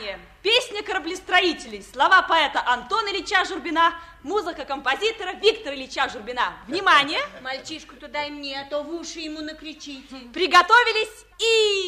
Внимание! Песня кораблестроителей. Слова поэта Антона Ильича Журбина, музыка композитора Виктора Ильича Журбина. Внимание! Мальчишку туда и мне, а то в уши ему накричите. Приготовились и...